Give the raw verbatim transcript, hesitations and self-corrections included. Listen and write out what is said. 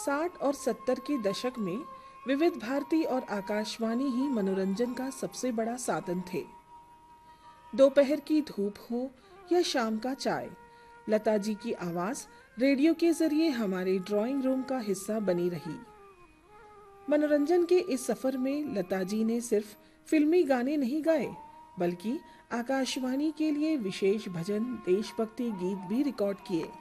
साठ और सत्तर के दशक में विविध भारती और आकाशवाणी ही मनोरंजन का सबसे बड़ा साधन थे। दोपहर की धूप हो या शाम का चाय, लता जी की आवाज रेडियो के जरिए हमारे ड्राइंग रूम का हिस्सा बनी रही। मनोरंजन के इस सफर में लता जी ने सिर्फ फिल्मी गाने नहीं गाए, बल्कि आकाशवाणी के लिए विशेष भजन, देशभक्ति गीत भी रिकॉर्ड किए।